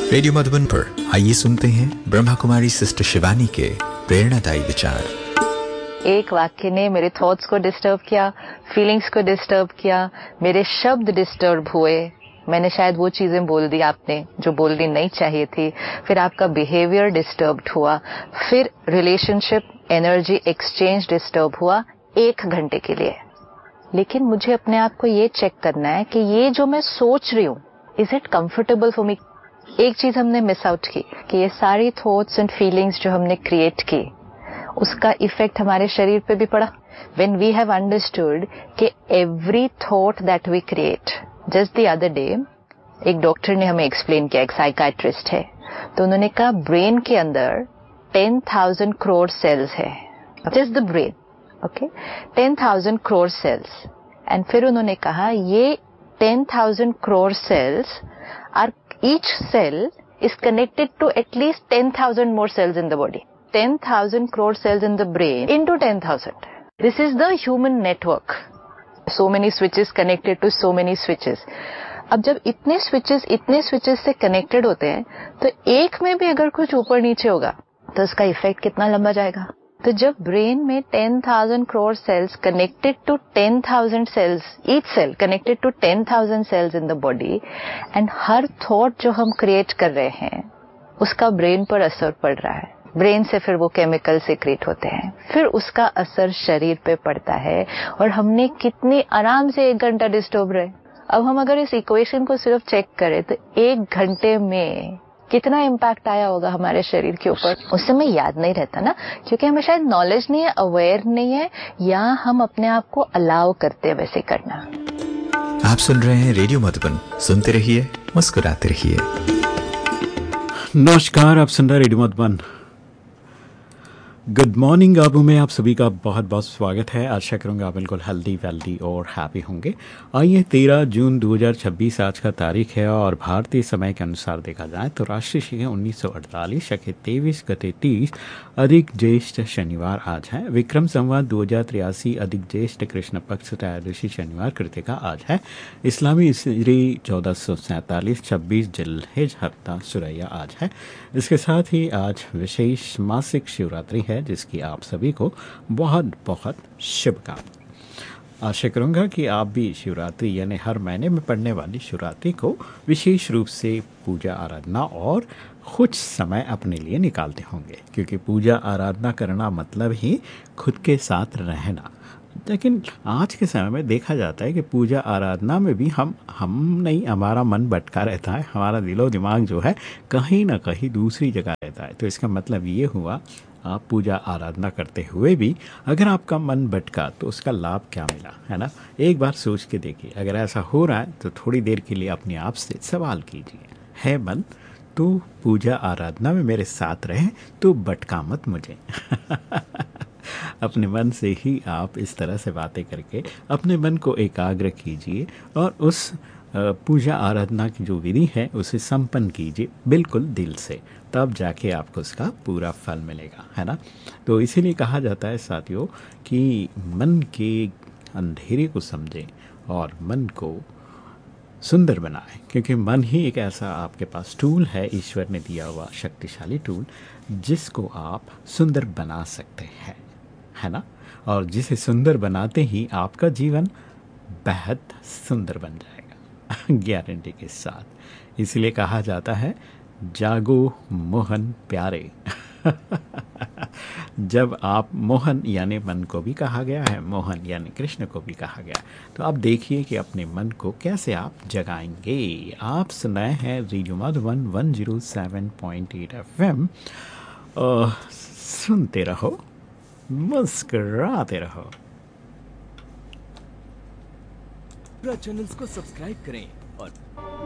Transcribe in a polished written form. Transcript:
Radio Madhuban पर आइए सुनते हैं ब्रह्मा कुमारी सिस्टर शिवानी के प्रेरणादायी विचार। एक वाक्य ने मेरे थॉट्स को डिस्टर्ब किया, फीलिंग्स को डिस्टर्ब किया, मेरे शब्द डिस्टर्ब हुए, मैंने शायद वो चीजें बोल दी आपने जो बोलनी नहीं चाहिए थी, फिर आपका बिहेवियर डिस्टर्ब्ड हुआ, फिर रिलेशनशिप एनर्जी एक्सचेंज डिस्टर्ब हुआ 1 घंटे के लिए। लेकिन मुझे अपने आप को ये चेक करना है कि ये जो मैं सोच रही हूँ, is it comfortable for me. एक चीज हमने मिस आउट की कि ये सारी थॉट्स एंड फीलिंग्स जो हमने क्रिएट की, उसका इफेक्ट हमारे शरीर पे भी पड़ा। व्हेन वी हैव अंडरस्टूड कि every thought that we create, just the other day एक डॉक्टर ने हमें एक्सप्लेन किया, एक साइकाइट्रिस्ट है, तो उन्होंने कहा ब्रेन के अंदर 10,000 करोड़ सेल्स है, just the brain, okay, 10,000 crore sales. And फिर उन्होंने कहा ये 10,000 crore sales are, each cell is connected to at least 10,000 more cells in the body. 10,000 crore cells in the brain into 10,000. This is the human network. So many switches connected to so many switches. अब जब इतने switches से connected होते हैं, तो एक में भी अगर कुछ ऊपर नीचे होगा, तो उसका इफेक्ट कितना लंबा जाएगा। तो जब ब्रेन में 10,000 crore cells connected to 10,000 cells, each cell connected to 10,000 cells in the body, and her thought जो हम क्रिएट कर रहे हैं उसका ब्रेन पर असर पड़ रहा है, ब्रेन से फिर वो केमिकल सीक्रेट होते हैं, फिर उसका असर शरीर पे पड़ता है, और हमने कितनी आराम से 1 घंटा डिस्टर्ब रहे। अब हम अगर इस इक्वेशन को सिर्फ चेक करें तो 1 घंटे में कितना इम्पैक्ट आया होगा हमारे शरीर के ऊपर। उस समय याद नहीं रहता ना, क्योंकि हमें शायद नॉलेज नहीं है, अवेयर नहीं है, या हम अपने आप को अलाउ करते हैं वैसे करना। आप सुन रहे हैं रेडियो मधुबन, सुनते रहिए, मुस्कुराते रहिए। नमस्कार, आप सुन रहे radio Madhuban. Good morning Abu में आप सभी का बहुत बहुत स्वागत है। आशा करूंगा आप बिल्कुल हेल्दी वेल्दी और हैप्पी होंगे। आइए 13 जून 2026 आज का तारीख है, और भारतीय समय के अनुसार देखा जाए तो राष्ट्रीय शिके 1948 शके 23 गते 30 अधिक ज्येष्ठ शनिवार आज है। विक्रम संवत 2083 अधिक ज्येष्ठ कृष्ण पक्ष त्रयोदशी शनिवार कृतिका आज है। इस्लामी ईस्वी 1447 26 जिलहिज हफ्ता सुरैया आज है। इसके साथ ही आज विशेष मासिक शिवरात्रि है, जिसकी आप सभी को बहुत बहुत शुभकामनाएं। आशा करूंगा कि आप भी शिवरात्रि यानी हर महीने में पड़ने वाली शिवरात्रि को विशेष रूप से पूजा आराधना और कुछ समय अपने लिए निकालते होंगे, क्योंकि पूजा आराधना करना मतलब ही खुद के साथ रहना। लेकिन आज के समय में देखा जाता है कि पूजा आराधना में भी हम नहीं, हमारा मन भटका रहता है, हमारा दिलो दिमाग जो है कहीं ना कहीं दूसरी जगह रहता है। तो इसका मतलब ये हुआ, आप पूजा आराधना करते हुए भी अगर आपका मन भटका तो उसका लाभ क्या मिला, है ना। एक बार सोच के देखिए, अगर ऐसा हो रहा है तो थोड़ी देर के लिए अपने आप से सवाल कीजिए, है मन तू पूजा आराधना में मेरे साथ रहे तो भटका मत मुझे। अपने मन से ही आप इस तरह से बातें करके अपने मन को एकाग्र कीजिए, और उस पूजा आराधना की जो विधि है उसे संपन्न कीजिए बिल्कुल दिल से, तब जाके आपको उसका पूरा फल मिलेगा, है ना। तो इसीलिए कहा जाता है साथियों कि मन के अंधेरे को समझें और मन को सुंदर बनाएं, क्योंकि मन ही एक ऐसा आपके पास टूल है, ईश्वर ने दिया हुआ शक्तिशाली टूल, जिसको आप सुंदर बना सकते हैं, है ना। और जिसे सुंदर बनाते ही आपका जीवन बेहद सुंदर बन जाएगा गारंटी के साथ। इसलिए कहा जाता है जागो मोहन प्यारे। जब आप मोहन यानी मन को भी कहा गया है, मोहन यानी कृष्ण को भी कहा गया, तो आप देखिए कि अपने मन को कैसे आप जगाएंगे। आप सुन रहे हैं रेडियो मधुबन 107.8 FM। सुनते रहो, मुस्कुराते रहो। चैनल्स को सब्सक्राइब करें और